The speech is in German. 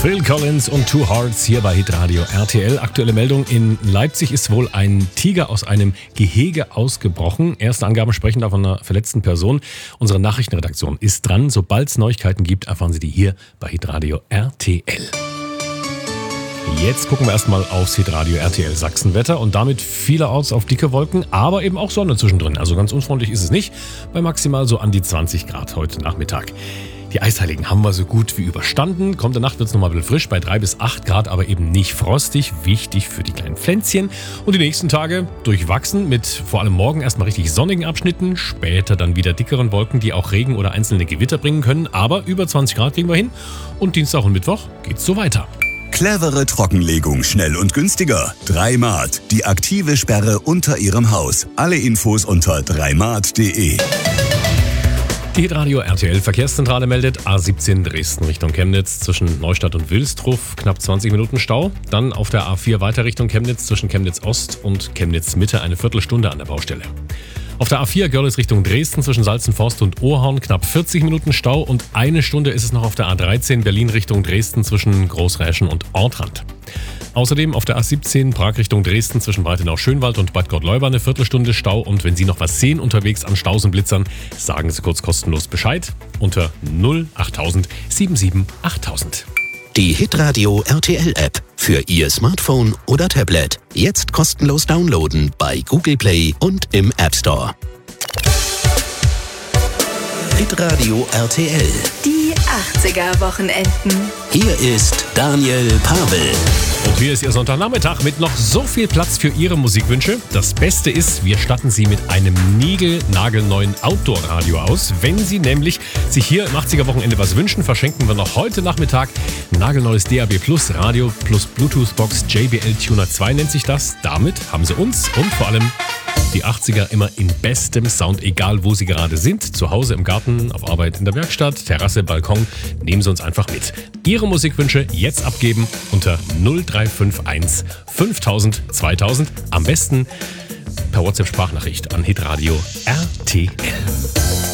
Phil Collins und Two Hearts hier bei Hitradio RTL. Aktuelle Meldung: In Leipzig ist wohl ein Tiger aus einem Gehege ausgebrochen. Erste Angaben sprechen da von einer verletzten Person. Unsere Nachrichtenredaktion ist dran. Sobald es Neuigkeiten gibt, erfahren Sie die hier bei Hitradio RTL. Jetzt gucken wir erstmal aufs Hitradio RTL Sachsenwetter und damit vielerorts auf dicke Wolken, aber eben auch Sonne zwischendrin. Also ganz unfreundlich ist es nicht, bei maximal so an die 20 Grad heute Nachmittag. Die Eisheiligen haben wir so gut wie überstanden. Kommende Nacht wird es nochmal ein bisschen frisch, bei 3 bis 8 Grad, aber eben nicht frostig. Wichtig für die kleinen Pflänzchen. Und die nächsten Tage durchwachsen mit vor allem morgen erstmal richtig sonnigen Abschnitten. Später dann wieder dickeren Wolken, die auch Regen oder einzelne Gewitter bringen können. Aber über 20 Grad kriegen wir hin. Und Dienstag und Mittwoch geht's so weiter. Clevere Trockenlegung, schnell und günstiger. 3Mart, die aktive Sperre unter Ihrem Haus. Alle Infos unter 3mart.de. Die Hitradio RTL Verkehrszentrale meldet A17 Dresden Richtung Chemnitz zwischen Neustadt und Wilsdruff knapp 20 Minuten Stau. Dann auf der A4 weiter Richtung Chemnitz zwischen Chemnitz Ost und Chemnitz Mitte eine Viertelstunde an der Baustelle. Auf der A4 Görlitz Richtung Dresden zwischen Salzenforst und Ohrhorn knapp 40 Minuten Stau und eine Stunde ist es noch auf der A13 Berlin Richtung Dresden zwischen Großräschen und Ortrand. Außerdem auf der A17 Prag Richtung Dresden zwischen Breitenau-Schönwald und Bad Gott-Leuba eine Viertelstunde Stau. Und wenn Sie noch was sehen unterwegs an Staus und Blitzern, sagen Sie kurz kostenlos Bescheid unter 08000 77 8000. Die Hitradio RTL App für Ihr Smartphone oder Tablet. Jetzt kostenlos downloaden bei Google Play und im App Store. Hitradio RTL. Die 80er-Wochenenden. Hier ist Daniel Pavel. Und hier ist Ihr Sonntagnachmittag mit noch so viel Platz für Ihre Musikwünsche. Das Beste ist, wir statten Sie mit einem nagelneuen Outdoor-Radio aus. Wenn Sie nämlich sich hier im 80er-Wochenende was wünschen, verschenken wir noch heute Nachmittag ein nagelneues DAB Plus Radio plus Bluetooth-Box JBL Tuner 2 nennt sich das. Damit haben Sie uns und vor allem die 80er immer in bestem Sound, egal wo Sie gerade sind. Zu Hause, im Garten, auf Arbeit, in der Werkstatt, Terrasse, Balkon. Nehmen Sie uns einfach mit. Ihre Musikwünsche jetzt abgeben unter 0351 5000 2000. Am besten per WhatsApp-Sprachnachricht an Hitradio RTL.